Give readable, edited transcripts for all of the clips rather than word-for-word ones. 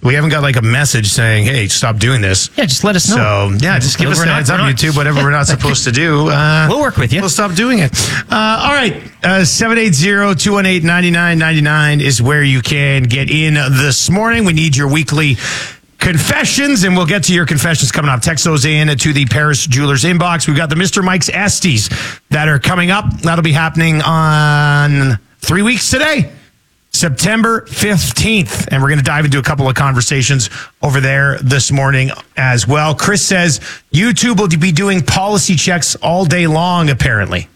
We haven't got like a message saying, hey, stop doing this. Yeah, just let us know. So, yeah, just give us a heads up, YouTube, whatever we're not supposed to do. We'll work with you. We'll stop doing it. All right. 780-218-9999 is where you can get in this morning. We need your weekly confessions, and we'll get to your confessions coming up. Text those in to the Paris Jewelers inbox. We've got the Mr. Mike's Estes that are coming up. That'll be happening on 3 weeks today. September 15th. And we're going to dive into a couple of conversations over there this morning as well. Chris says YouTube will be doing policy checks all day long, apparently.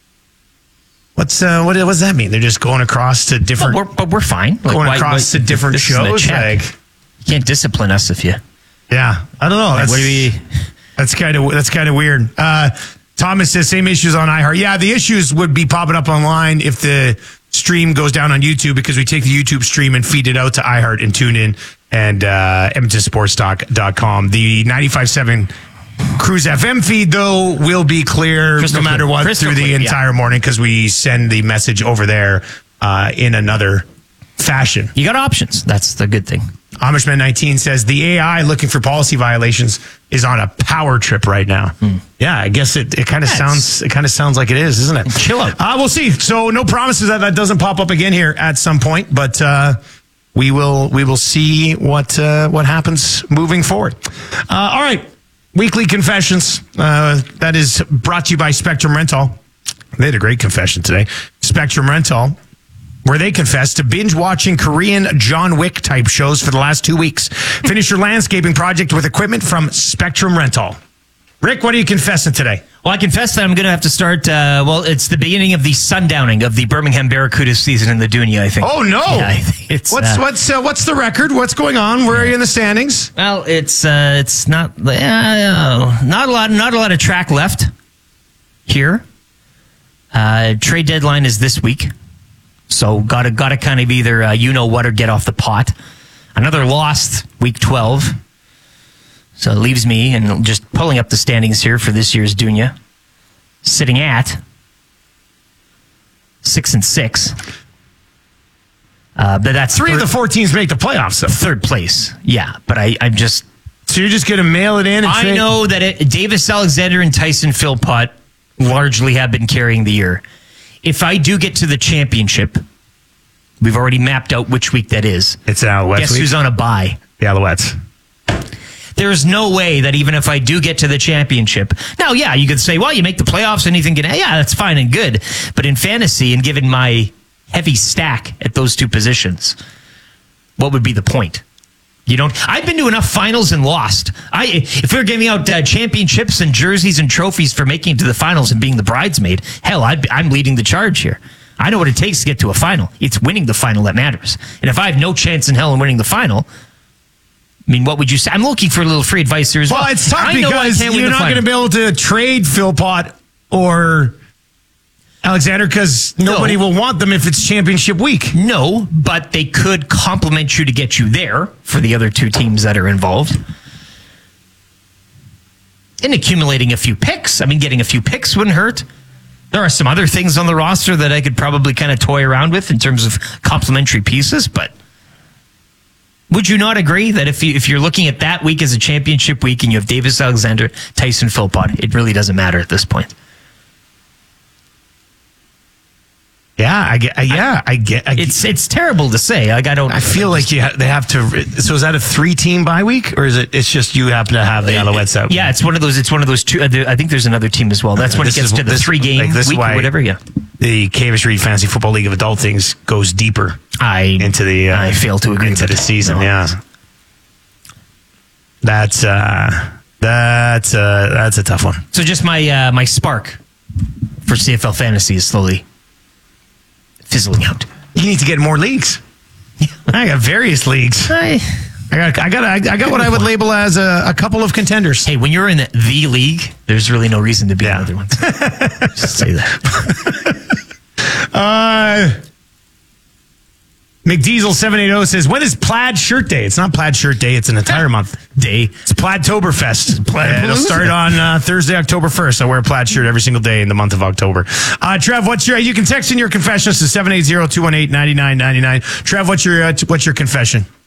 What does that mean? They're just going across to different... But we're fine. Going across to different shows? You can't discipline us if you... Yeah, I don't know. That's kind of weird. Thomas says same issues on iHeart. Yeah, the issues would be popping up online if the stream goes down on YouTube, because we take the YouTube stream and feed it out to iHeart and TuneIn and EdmontonSportsTalk.com. The 95.7 Cruise FM feed, though, will be clear no matter what through the entire morning, because we send the message over there in another fashion. You got options. That's the good thing. Amishman19 says the AI looking for policy violations is on a power trip right now. Yeah, I guess it kind of sounds like it is, isn't it? Chill out. We'll see. So no promises that doesn't pop up again here at some point, but we will see what happens moving forward. All right, weekly confessions. That is brought to you by Spectrum Rental. They had a great confession today. Spectrum Rental, where they confess to binge watching Korean John Wick type shows for the last 2 weeks. Finish your landscaping project with equipment from Spectrum Rental. Rick, what are you confessing today? Well, I confess that I'm going to have to start, it's the beginning of the sundowning of the Birmingham Barracuda season in the Dunya, I think. Oh, no. Yeah, it's, what's the record? What's going on? Where are you in the standings? Well, it's not a lot of track left here. Trade deadline is this week. So gotta kind of either or get off the pot. Another lost week 12. So it leaves me, and just pulling up the standings here for this year's Dunya, sitting at 6-6. But that's three of the 4 teams make the playoffs, though. Third place, yeah. But I'm just... So you're just going to mail it in? I know that Davis Alexander and Tyson Philpott largely have been carrying the year. If I do get to the championship, we've already mapped out which week that is. It's an Alouettes Guess week? Who's on a bye? The Alouettes. There's no way that even if I do get to the championship... Now, yeah, you could say, well, you make the playoffs, anything can... Yeah, that's fine and good. But in fantasy, and given my heavy stack at those two positions, what would be the point? I've been to enough finals and lost. If we were giving out championships and jerseys and trophies for making it to the finals and being the bridesmaid, hell, I'm leading the charge here. I know what it takes to get to a final. It's winning the final that matters. And if I have no chance in hell in winning the final, I mean, what would you say? I'm looking for a little free advice here as well. Well, it's tough because you're not going to be able to trade Philpott or Alexander, because nobody will want them if it's championship week. No, but they could compliment you to get you there for the other two teams that are involved. And accumulating a few picks. I mean, getting a few picks wouldn't hurt. There are some other things on the roster that I could probably kind of toy around with in terms of complementary pieces, but would you not agree that if you're looking at that week as a championship week and you have Davis Alexander, Tyson Philpott, it really doesn't matter at this point? Yeah, I get. It's terrible to say. I feel like they have to. So is that a 3-team bye week, or is it? It's just you happen to have the Alouettes out. Yeah, it's one of those. It's one of those two. I think there's another team as well. That's when it gets to the 3-game week or whatever. Yeah, the Cavis Reed Fantasy Football League of Adult things goes deeper. Into the. I fail to agree into the season. No. Yeah, that's a tough one. So just my spark for CFL Fantasy is slowly fizzling out. You need to get more leagues. I got various leagues. I got what I would label as a couple of contenders. Hey, when you're in the league, there's really no reason to be in other ones. Just say that. McDiesel 780 says, when is Plaid Shirt Day? It's not Plaid Shirt Day. It's an entire month day. It's Plaidtoberfest. It'll start on Thursday, October 1st. I wear a plaid shirt every single day in the month of October. Trev, you can text in your confessions to 780-218-9999. Trev, what's your confession?